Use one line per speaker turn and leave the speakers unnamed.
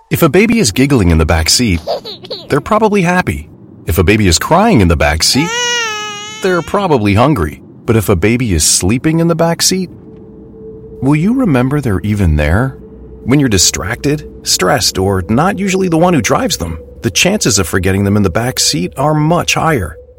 If a baby is giggling in the back seat, they're probably happy. If a baby is crying in the back seat, they're probably hungry. But if a baby is sleeping in the back seat, will you remember they're even there? When you're distracted, stressed, or not usually the one who drives them, the chances of forgetting them in the back seat are much higher.